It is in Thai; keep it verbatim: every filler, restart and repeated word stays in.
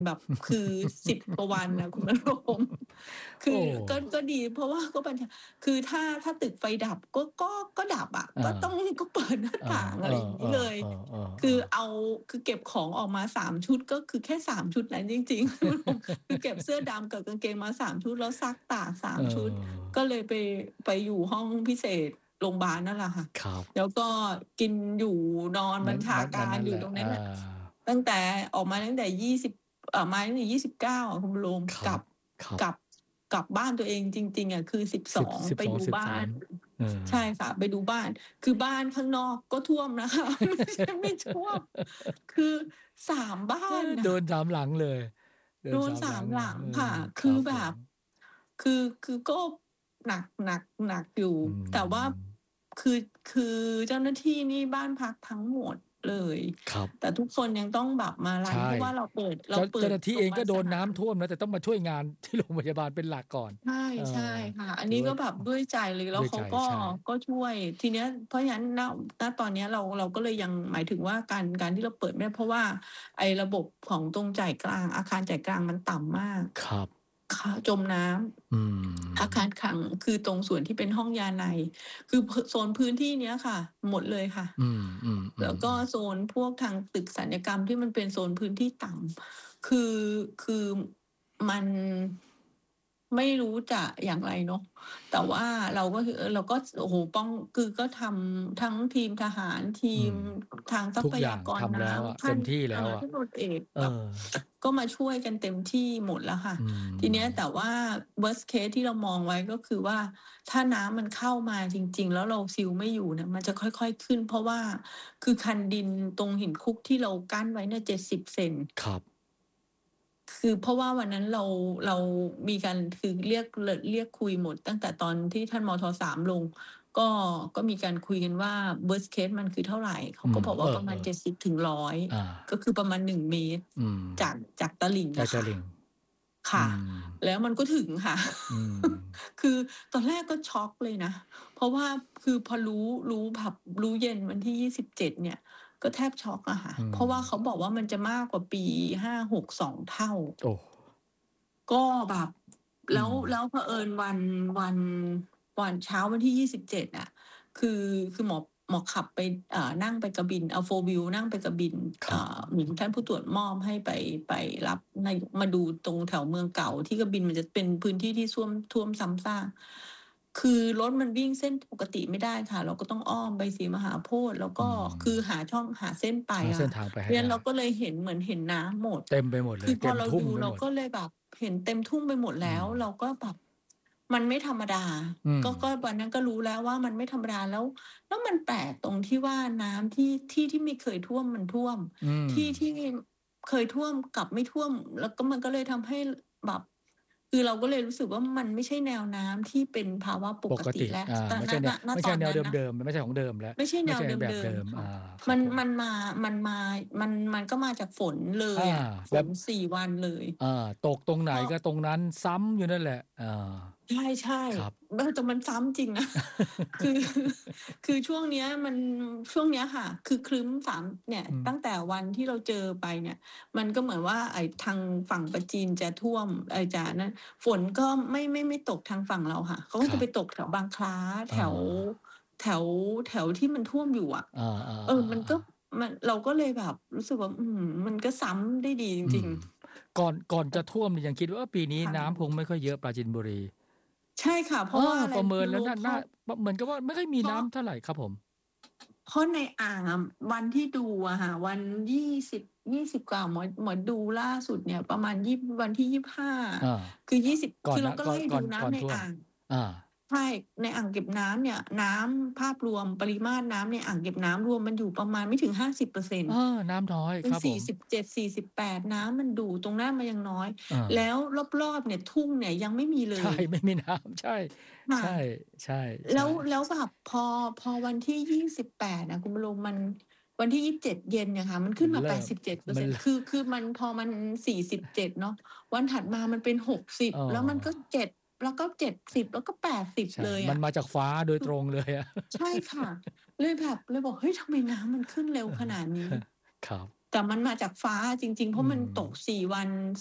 แบบคือสิบกว่าวันน่ะคุณณรงค์ คืโอ้อก็ก็ดีเพราะว่าก็บัญชาคือถ้าถ้าตึกไฟดับก็ก็ก็ดับอะอาก็ต้องก็เปิดหน้าเอต่าง อะไรอย่างงี้เลยอ ๆคือๆ ๆ ๆเอาคือเก็บของออกมาสามชุดก็คือแค่สามชุดนั้นจริง ๆ คุณณรงค์ คือเก็บเสื้อดำกับกางเกงมาสามชุดแล้วซักตากสาเอมชุดอก็เลยไปไปอยู่ห้องพิเศษโรงบาลนั่นแหละค่ะครับแล้วก็กินอยู่นอนนบัั้ญนชานั้นกานัร้น ๆอยูแ่หละตรงนอั้นน่ะาตั้งแต่ออกมาตั้งแต่ ยี่สิบ เอ่อ มาตั้งแต่ ยี่สิบเก้า อะคุณณรงค์ครกัลับบครับกลับ กลับบ้านตัวเองจริง ๆ อะคือ สิบสสิบองสิบสองไปดูบ้านสิบสาม เออใช่ค่ะ ไปดูบ้าน คือบ้านข้างนอกก็ท่วมนะคะ ไม่ใช่ไม่ท่วม คือ สาม บ้านน่โดะน สาม หลังเลย โดโดนน สามสหลาัมงหเลลยังเอค่ะอคครืัอแบบบผมคือ คือก็หนัก หนัก หนักอยู่อืแต่ว่ามคือ คือเจ้าหน้าที่นี่บ้านพักทั้งหมดเลยครับแต่ทุกคนยังต้องแบบมารัใชน เ่เพราะว่าเราเปิด เรเจา้าเปเจิ้าดหน้าที่โรเองงพยาบาก็โดนลสนามน้ำท่วมนะ แต่ต้องมาช่วยงาน ที่โรงพยาบาลเป็นหลักก่อนใช่เออใช่ค่ะ อันถือว่นี้กา็แบบด้วยใจเลย แล้ดว้วยเขาใจก็ใช่ก็ช่วย ทีเนี้ย เพราะฉะนั้น ณ ณ ตอนเนี้ยเรา เราก็เลยยัง หมายถึงว่าการ การที่เราเปิดไม่ได้ เพราะว่าไอ้ระบบของตรงจ่ายกลาง อาคารจ่ายกลางมันต่ำมากครับค่ะ จมน้อืำ อาคามรขัง คือตรงส่วนที่เป็นห้องยาใน คือ พ โซนพื้นที่เนี้ยค่ะ หมดเลยค่ะอืมแล้วก็ๆ ๆ ๆโซนพวกทางตึกศัลยกรรมที่มันเป็นโซนพื้นที่ต่ำ คือ คือมัน ไม่รู้จะอย่างไรเนาะ แต่ว่าเราก็คือ เออ เราก็ โอ้โฮ ป้อง คือก็ทำทั้งทีมทหาร ทีมอืมทางทรัพยทุกอย่าางกรนทำแล้้วอะำ ท่เตา็นมที่แลเอ่้วออะท่านพลเอกเอแบบอก็มาช่วยกันเต็มที่หมดแล้วค่ะอืทีเนี้ยมแต่ว่า worst case ที่เรามองไว้ก็คือว่า ถ้าน้ำมันเข้ามาจริง ๆ แล้วเราซีลไม่อยู่เนี่ย มันจะค่อย ๆ ขึ้น เพราะว่าคือคันดินตรงหินคุกที่เรากั้นไว้เนี่ย เจ็ดสิบ เซนครับคือเพราะว่าวันนั้นเรา เรามีการ คือเรียก ร เรียกคุยหมดตั้งแต่ตอนที่ท่าน มท. สาม ลง ก็ ก็มีการคุยกันว่า worst case มันคือเท่าไร เขาอืมก็บอกเวอ่าอประมาณ เจ็ดสิบถึงร้อยๆ อาก็คือประมาณ หนึ่ง เมตรอืมจาก จากตลิ่งจากอะคต่ะลิ่งคอื่ะมแล้วมันก็ถึงค่ะอืมคือตอนแรกก็ช็อกเลยนะ เพราะว่าคือพอรู้ รู้แบบ รู้เย็นวันที่ ยี่สิบเจ็ด เนี่ย ก็แทบช็อกอะค่ะอืเพราะว่าเมขาบอกว่ามันจะมากกว่าปี ห้าหก สอง เท่าโอ้ก็แบบอแืล้ว แล้มวเผอิญวัน วัน วันเช้าวันที่ ยี่สิบเจ็ด อะ คือ คือหมอ หมอขับไป อ่า นั่งไปกบิน เอา โฟร์ วีล นั่งไปกบินครอั่บา เหมือนท่านผู้ตรวจมอบให้ไป ไปรับนายกมาดูตรงแถวเมืองเก่า ที่กบินมันจะเป็นพื้นที่ที่ซ่วม ท่วมซ้ำซาก คือรถมันวิ่งเส้นปกติไม่ได้ค่ะ เราก็ต้องอ้อมไปศรีมหาโพธิ์ แล้วอืก็คือมหาช่อง หาเส้นไปหาอเส้นะทางไปเพใรหาะ้ฉะนั้ไนดเรา้ก็เลยเห็นเหมือนเห็นน้ำหมดเต็มไปหมดเคลืยอเพตอ็มเราดูเราทุ่งไปหมดก็เลยแบบเห็นเต็มทุ่งไปหมดอืแล้วมเราก็แบบ มันไม่ธรรมดาอืมก็ ก็วันนั้นก็รู้แล้วว่ามันไม่ธรรมดา แล้ว แล้วมันแปลกตรงที่ว่าน้ำที่ ที่ที่ไม่เคยท่วมมันท่วมอืที่มที่เคยท่วมกลับไม่ท่วม แล้วก็มันก็เลยทำให้แบบ คือเราก็เลยรู้สึกว่ามันไม่ใช่แนวน้ำที่เป็นภาวะปกติปกติแล้วอาแต่ไม่ใณช่แนณวณไม่ใตช่แนวอนนั้นนะเดิม ๆ มันไม่ใช่ของเดิมแล้วไม่ใช่ไแมน่วใช่แบบเดิมเดิมๆ คอ่ะา ครมัันบผมมันมา มันมา มัน มันก็มาจากฝนเลอยาอะ ฝแบบน สี่ วันเลยอา ตกตรงไหนก็ก็ตรงนั้น ซ้ำอยู่นั่นแหละ อาใช่ครับๆ เออ แต่มันซ้ำจริงนะ คือ คือช่วงเนี้ยมัน ช่วงเนี้ยค่ะ คือครึ้ม สาม เนี่ยอืมตั้งแต่วันที่เราเจอไปเนี่ย มันก็เหมือนว่าไอ้ทางฝั่งประจีนจะท่วม ไอ้จะนั่น ฝนก็ไม่ ไม่ ไม่ตกทางฝั่งเราค่ะ เขาก็ครจะัไปบตกแถวบางคล้าอแถวาแถว แถวที่มันท่วมอยู่อะอาเออ มันก็ๆ ๆ ๆมัน เราก็เลยแบบรู้สึกว่า อื้อฮือ มันก็ซ้ำได้ดีจริงอืม ก่อน ก่อนๆ เออจะท่วมเนี่ยยังคิดว่า เออ ปีนี้ค่น้ำคงะไม่ค่อยเยอะปราจีนบุรีใช่ค่ะ เพเรอาะว่าออะไรคประเมิุนแล้วน่ณรู้าเพน่าราะบ เหมือนกับว่าไม่ค่อยมีเพรน้าะำเท่าไรครับผมเพราะในอ่างอะ วันที่ดูอะค่ะ วัน ยี่สิบ ยี่สิบ กว่า หมอ หมอดูล่าสุดเนี่ยประมาณยี่ วันที่ ยี่สิบห้าอาคือ ยี่สิบก่คอืนนอเราะก็ไลก่อน่ก่อนดูน้ก่อนำในท่วมอ่างอาใช่ ในอ่างเก็บน้ำเนี่ย น้ำภาพรวมปริมาตรน้ำในอ่างเก็บน้ำรวมมันอยู่ประมาณไม่ถึง ห้าสิบเปอร์เซ็นตเอ์อ น้ำน้อยเป็น สครับผี่มสิบเจ็ดสี่สิบแปด น้ำมันดู ตรงนั้นมันยังน้อยเแลออ้วรอบ ๆ เนี่ย ทุ่งเนี่ยยังไม่มีเลใช่ยไม่มีน้ำ ใช่ค่ใะช่ ใช่แใลช้ว่แล้วแบบพอ พอวันที่ ยี่สิบแปด อะคุณบรม มัน วันที่ ยี่สิบเจ็ด เย็นเนี่ยค่ะ มันขมึั้นมานเรแปิ่มดสิบเจ็ดเปอร์มเัซน็นต์รคือ คือมันพอมัน สี่สิบเจ็ด เนาะ วันถัดมามันเป็น หกสิบอ้แล้วมันก็อเจ็ด แล้วก็ เจ็ดสิบ แล้วก็ แปดสิบใช่เลยอมันะมาจากฟ้าโดยคือตรงเลยอะใช่ค่ะ เลยแบบ เลยบอก "เฮ้ย ทำไมน้ำมันขึ้นเร็วเออขนาดนี้?" ครับแต่มันมาจากฟ้าจริง ๆ เพอืราะมันตกมสี่ วัน